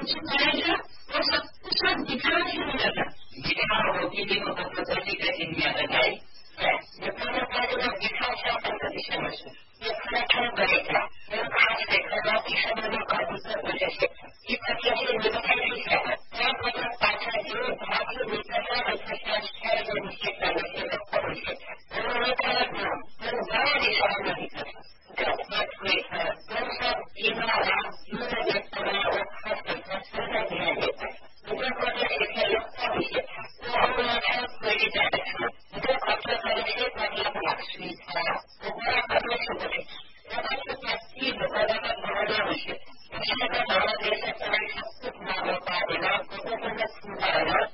कुछ करेगा और सबको सब दिखाने में लगा। दिखाओ होती थी वो तत्वचर्ची का दुनिया लगाई है। ये पूरा पहले दिखा शासन का दिशा में से ये पूरा क्यों करेगा? ये आज देखा जाती समय में का दूसरा वजह से ये तत्वचर्ची निकल नहीं सकता। क्या पता पाछा जो भाग्य निकलना है जो निश्चित करने से लगता है। उन्होंने कहा तो बड़ा दिशा में